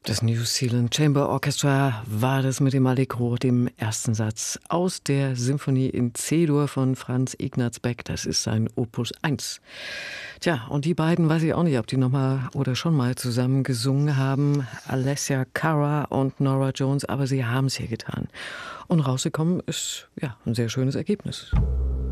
Das New Zealand Chamber Orchestra war das mit dem Allegro, dem ersten Satz aus der Symphonie in C-Dur von Franz Ignaz Beck. Das ist sein Opus 1. Tja, und die beiden, weiß ich auch nicht, ob die nochmal oder schon mal zusammen gesungen haben, Alessia Cara und Norah Jones, aber sie haben es hier getan. Und rausgekommen ist, ja, ein sehr schönes Ergebnis.